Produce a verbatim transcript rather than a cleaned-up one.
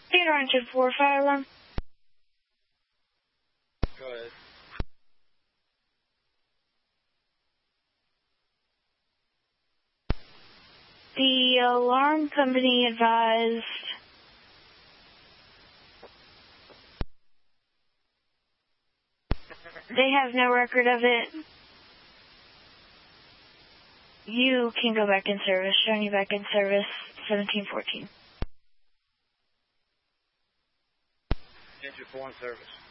Theodore Engine four, fire alarm. Go ahead. The alarm company advised they have no record of it. You can go back in service. Showing you back in service, seventeen fourteen. Engine four in service.